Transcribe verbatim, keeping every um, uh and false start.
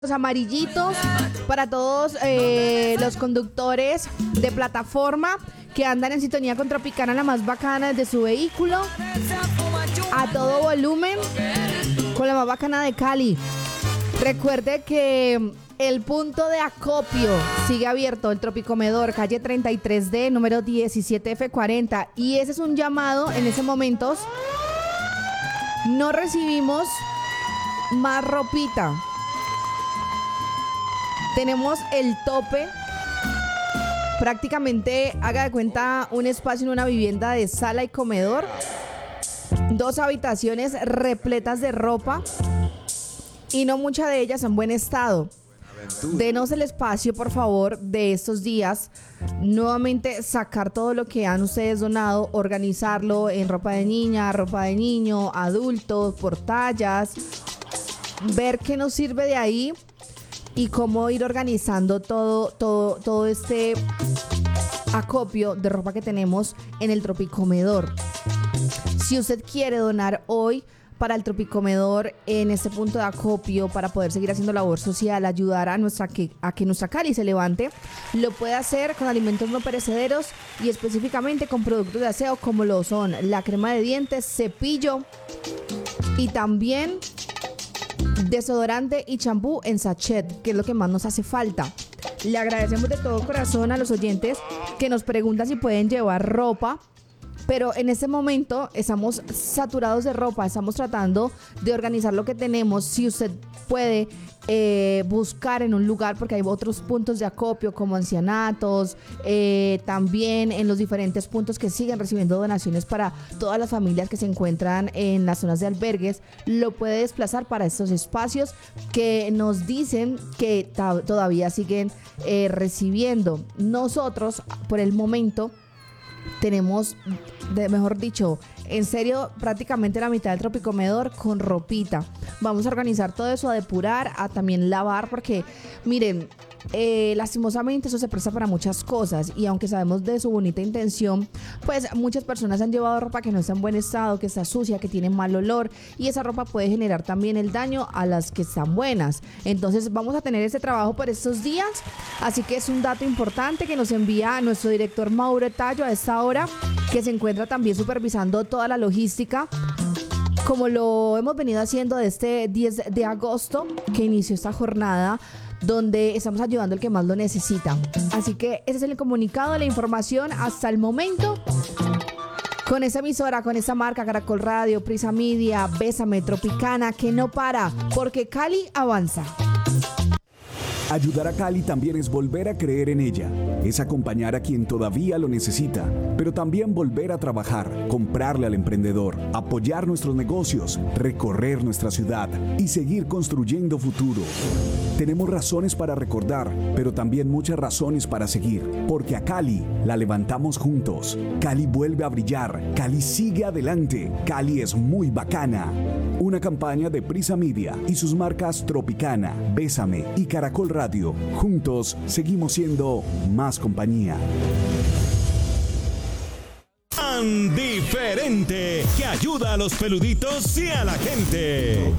Los amarillitos para todos eh, los conductores de plataforma que andan en sintonía con Tropicana, la más bacana de su vehículo, a todo volumen, con la más bacana de Cali. Recuerde que el punto de acopio sigue abierto, el Tropicomedor, calle treinta y tres D, número diecisiete F cuarenta, y ese es un llamado en ese momento. No recibimos más ropita. Tenemos el tope, prácticamente, haga de cuenta, un espacio en una vivienda de sala y comedor, dos habitaciones repletas de ropa y no muchas de ellas en buen estado. Denos el espacio, por favor, de estos días, nuevamente sacar todo lo que han ustedes donado, organizarlo en ropa de niña, ropa de niño, adultos, por tallas, ver qué nos sirve de ahí y cómo ir organizando todo, todo, todo este acopio de ropa que tenemos en el Tropicomedor. Si usted quiere donar hoy para el Tropicomedor en este punto de acopio para poder seguir haciendo labor social, ayudar a nuestra que, a que nuestra Cali se levante, lo puede hacer con alimentos no perecederos y específicamente con productos de aseo como lo son la crema de dientes, cepillo y también desodorante y champú en sachet, que es lo que más nos hace falta. Le agradecemos de todo corazón a los oyentes que nos preguntan si pueden llevar ropa, pero en este momento estamos saturados de ropa, estamos tratando de organizar lo que tenemos. Si usted puede eh, buscar en un lugar, porque hay otros puntos de acopio como ancianatos, eh, también en los diferentes puntos que siguen recibiendo donaciones para todas las familias que se encuentran en las zonas de albergues, lo puede desplazar para estos espacios que nos dicen que ta- todavía siguen eh, recibiendo. Nosotros, por el momento, tenemos, de, mejor dicho, en serio, prácticamente la mitad del Tropicomedor con ropita. Vamos a organizar todo eso, a depurar, a también lavar, porque miren, eh, lastimosamente eso se presta para muchas cosas, y aunque sabemos de su bonita intención, pues muchas personas han llevado ropa que no está en buen estado, que está sucia, que tiene mal olor, y esa ropa puede generar también el daño a las que están buenas. Entonces vamos a tener ese trabajo por estos días, así que es un dato importante que nos envía a nuestro director Mauro Tallo a esta hora, que se encuentra también supervisando toda la logística, como lo hemos venido haciendo desde este diez de agosto, que inició esta jornada, donde estamos ayudando al que más lo necesita. Así que ese es el comunicado, la información hasta el momento. Con esa emisora, con esa marca, Caracol Radio, Prisa Media, Bésame, Tropicana, que no para, porque Cali avanza. Ayudar a Cali también es volver a creer en ella, es acompañar a quien todavía lo necesita, pero también volver a trabajar, comprarle al emprendedor, apoyar nuestros negocios, recorrer nuestra ciudad y seguir construyendo futuro. Tenemos razones para recordar, pero también muchas razones para seguir, porque a Cali la levantamos juntos. Cali vuelve a brillar, Cali sigue adelante, Cali es muy bacana. Una campaña de Prisa Media y sus marcas Tropicana, Bésame y Caracol Radio. Juntos seguimos siendo más compañía. Tan diferente, que ayuda a los peluditos y a la gente.